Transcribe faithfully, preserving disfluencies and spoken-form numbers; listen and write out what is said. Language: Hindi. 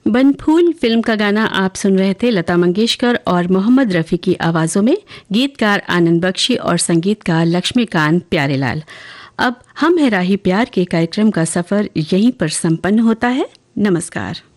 बनफूल फिल्म का गाना आप सुन रहे थे लता मंगेशकर और मोहम्मद रफ़ी की आवाज़ों में, गीतकार आनंद बख्शी और संगीतकार लक्ष्मीकांत प्यारेलाल। अब हम है राही प्यार के कार्यक्रम का सफ़र यहीं पर संपन्न होता है। नमस्कार।